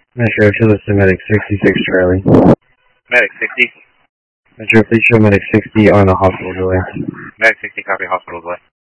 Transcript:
Metro, show this to Medic 66 Charlie. Medic 60. Metro, please show Medic 60 on the hospital delay. Medic 60, copy hospital delay.